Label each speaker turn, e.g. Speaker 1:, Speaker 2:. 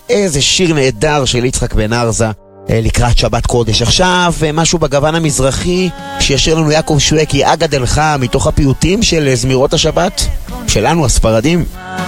Speaker 1: איזה שיר נהדר של יצחק בן ארזה לקראת שבת קודש. עכשיו משהו בגוון המזרחי שישיר לנו יעקב שויקי, אגד אלך, מתוך הפיוטים של זמירות השבת שלנו הספרדים.